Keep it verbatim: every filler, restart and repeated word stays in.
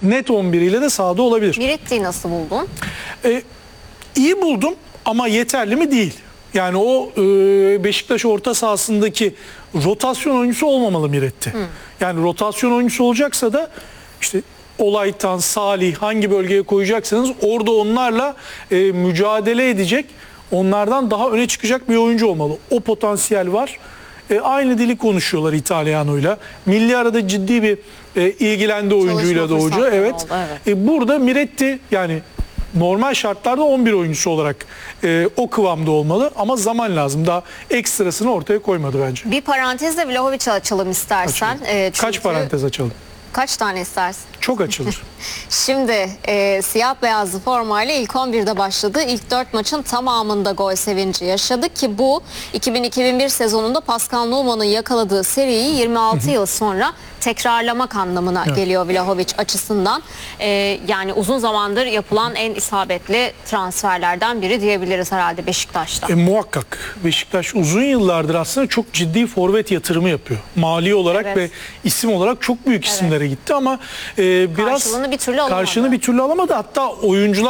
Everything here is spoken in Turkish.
net on bir ile de sahada olabilir. Miretti'yi nasıl buldun? E, iyi buldum ama yeterli mi değil. Yani o e, Beşiktaş orta sahasındaki rotasyon oyuncusu olmamalı Miretti. Hmm. Yani rotasyon oyuncusu olacaksa da işte Olaytan, Salih hangi bölgeye koyacaksanız orada onlarla e, mücadele edecek, onlardan daha öne çıkacak bir oyuncu olmalı. O potansiyel var. E, aynı dili konuşuyorlar İtalyano'yla. Milli arada ciddi bir e, ilgilendi oyuncuyla da hoca. Evet. Oldu, evet. E, burada Miretti yani normal şartlarda on bir oyuncusu olarak e, o kıvamda olmalı ama zaman lazım. Daha ekstrasını ortaya koymadı bence. Bir parantezle Vlahovic'i açalım istersen. E, çünkü... Kaç parantez açalım? Kaç tane istersin? Çok açılır. Şimdi e, siyah beyazlı formayla ilk on birde başladı. İlk dört maçın tamamında gol sevinci yaşadı ki bu iki bin iki bin bir sezonunda Pascal Nouma'nın yakaladığı seriyi yirmi altı yıl sonra tekrarlamak anlamına evet. geliyor Vlahovic açısından. E, yani uzun zamandır yapılan en isabetli transferlerden biri diyebiliriz herhalde Beşiktaş'ta. E, muhakkak. Beşiktaş uzun yıllardır aslında çok ciddi forvet yatırımı yapıyor. Mali olarak evet. ve isim olarak çok büyük isimlere evet. gitti ama e, biraz karşılığını bir türlü alamadı. Karşılığını bir türlü alamadı. Hatta oyuncular